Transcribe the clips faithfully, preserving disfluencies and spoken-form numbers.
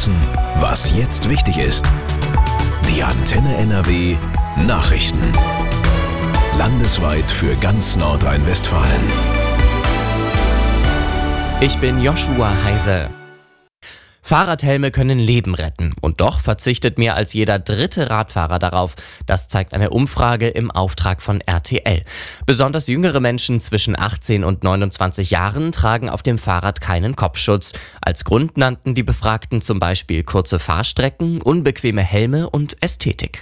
wissen, was jetzt wichtig ist. Die Antenne N R W Nachrichten. Landesweit für ganz Nordrhein-Westfalen. Ich bin Joshua Heise. Fahrradhelme können Leben retten und doch verzichtet mehr als jeder dritte Radfahrer darauf. Das zeigt eine Umfrage im Auftrag von R T L. Besonders jüngere Menschen zwischen achtzehn und neunundzwanzig Jahren tragen auf dem Fahrrad keinen Kopfschutz. Als Grund nannten die Befragten zum Beispiel kurze Fahrstrecken, unbequeme Helme und Ästhetik.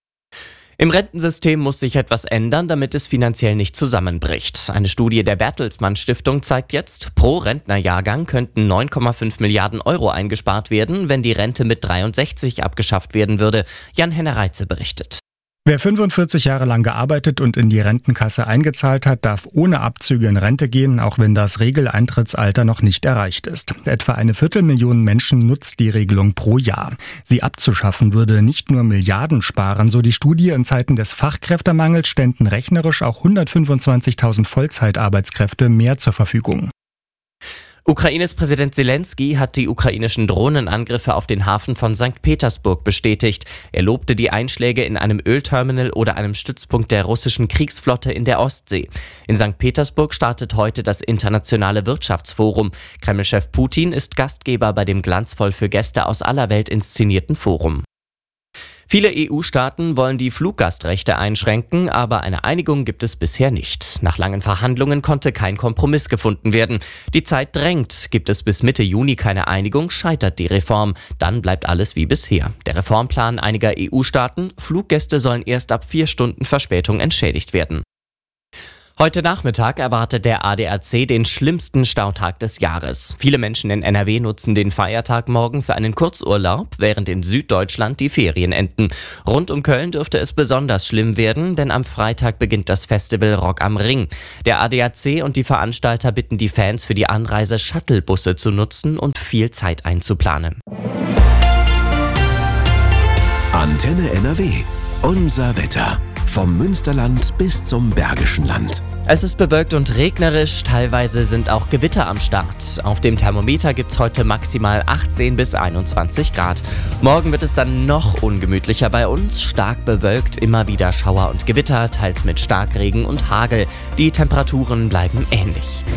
Im Rentensystem muss sich etwas ändern, damit es finanziell nicht zusammenbricht. Eine Studie der Bertelsmann Stiftung zeigt jetzt, pro Rentnerjahrgang könnten neun Komma fünf Milliarden Euro eingespart werden, wenn die Rente mit dreiundsechzig abgeschafft werden würde. Jan-Henner Reitze berichtet. Wer fünfundvierzig Jahre lang gearbeitet und in die Rentenkasse eingezahlt hat, darf ohne Abzüge in Rente gehen, auch wenn das Regeleintrittsalter noch nicht erreicht ist. Etwa eine Viertelmillion Menschen nutzt die Regelung pro Jahr. Sie abzuschaffen würde nicht nur Milliarden sparen, so die Studie. In Zeiten des Fachkräftemangels ständen rechnerisch auch hundertfünfundzwanzigtausend Vollzeitarbeitskräfte mehr zur Verfügung. Ukraines Präsident Zelensky hat die ukrainischen Drohnenangriffe auf den Hafen von Sankt Petersburg bestätigt. Er lobte die Einschläge in einem Ölterminal oder einem Stützpunkt der russischen Kriegsflotte in der Ostsee. In Sankt Petersburg startet heute das Internationale Wirtschaftsforum. Kreml-Chef Putin ist Gastgeber bei dem glanzvoll für Gäste aus aller Welt inszenierten Forum. Viele E U-Staaten wollen die Fluggastrechte einschränken, aber eine Einigung gibt es bisher nicht. Nach langen Verhandlungen konnte kein Kompromiss gefunden werden. Die Zeit drängt. Gibt es bis Mitte Juni keine Einigung, scheitert die Reform. Dann bleibt alles wie bisher. Der Reformplan einiger E U-Staaten: Fluggäste sollen erst ab vier Stunden Verspätung entschädigt werden. Heute Nachmittag erwartet der A D A C den schlimmsten Stautag des Jahres. Viele Menschen in N R W nutzen den Feiertag morgen für einen Kurzurlaub, während in Süddeutschland die Ferien enden. Rund um Köln dürfte es besonders schlimm werden, denn am Freitag beginnt das Festival Rock am Ring. Der A D A C und die Veranstalter bitten die Fans für die Anreise Shuttlebusse zu nutzen und viel Zeit einzuplanen. Antenne N R W. Unser Wetter. Vom Münsterland bis zum Bergischen Land. Es ist bewölkt und regnerisch, teilweise sind auch Gewitter am Start. Auf dem Thermometer gibt es heute maximal achtzehn bis einundzwanzig Grad. Morgen wird es dann noch ungemütlicher bei uns, stark bewölkt, immer wieder Schauer und Gewitter, teils mit Starkregen und Hagel. Die Temperaturen bleiben ähnlich.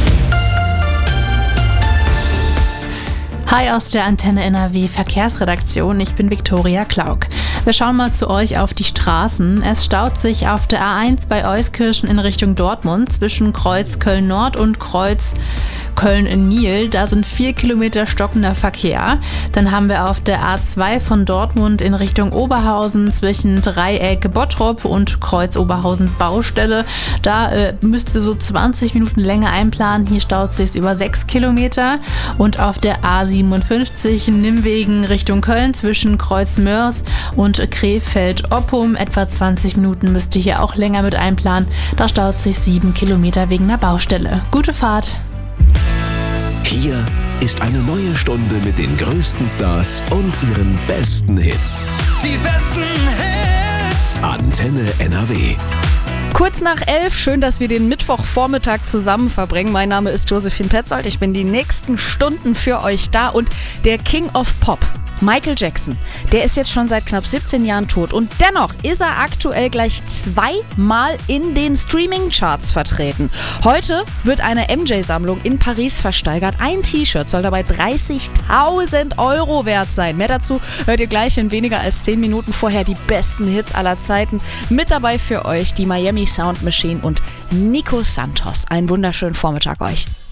Hi aus der Antenne N R W Verkehrsredaktion, ich bin Viktoria Klauk. Wir schauen mal zu euch auf die Straßen. Es staut sich auf der A eins bei Euskirchen in Richtung Dortmund zwischen Kreuz Köln-Nord und Kreuz Köln-Niel. Da sind vier Kilometer stockender Verkehr. Dann haben wir auf der A zwei von Dortmund in Richtung Oberhausen zwischen Dreieck Bottrop und Kreuz Oberhausen Baustelle. Da äh, müsst ihr so zwanzig Minuten länger einplanen. Hier staut sich über sechs Kilometer. Und auf der A siebenundfünfzig Nimwegen Richtung Köln zwischen Kreuz Mörs und Krefeld-Oppum. Etwa zwanzig Minuten müsst ihr hier auch länger mit einplanen. Da staut sich sieben Kilometer wegen der Baustelle. Gute Fahrt! Hier ist eine neue Stunde mit den größten Stars und ihren besten Hits. Die besten Hits! Antenne N R W. Kurz nach elf, schön, dass wir den Mittwochvormittag zusammen verbringen. Mein Name ist Josephine Petzold, ich bin die nächsten Stunden für euch da und der King of Pop, Michael Jackson, der ist jetzt schon seit knapp siebzehn Jahren tot und dennoch ist er aktuell gleich zweimal in den Streaming-Charts vertreten. Heute wird eine M J-Sammlung in Paris versteigert. Ein T-Shirt soll dabei dreißigtausend Euro wert sein. Mehr dazu hört ihr gleich in weniger als zehn Minuten. Vorher die besten Hits aller Zeiten. Mit dabei für euch die Miami Sound Machine und Nico Santos. Einen wunderschönen Vormittag euch.